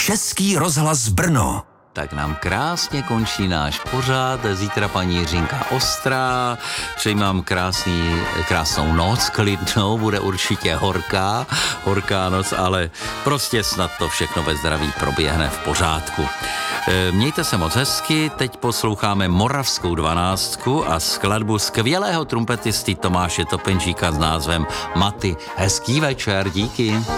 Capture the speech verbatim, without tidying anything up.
Český rozhlas Brno. Tak nám krásně končí náš pořad. Zítra paní Jiřinka Ostrá. Přeji vám krásný, krásnou noc, klidnou, bude určitě horká, horká noc, ale prostě snad to všechno ve zdraví proběhne v pořádku. Mějte se moc hezky, teď posloucháme Moravskou dvanáctku a skladbu skvělého trumpetisty Tomáše Topenčíka s názvem Maty. Hezký večer, díky.